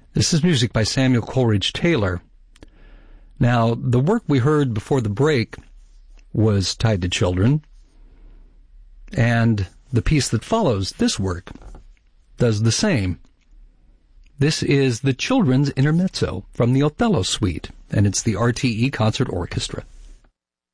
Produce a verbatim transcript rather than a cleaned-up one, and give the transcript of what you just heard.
This is music by Samuel Coleridge Taylor. Now, the work we heard before the break was tied to children, and the piece that follows this work does the same. This is the Children's Intermezzo from the Othello Suite, and it's the R T E Concert Orchestra.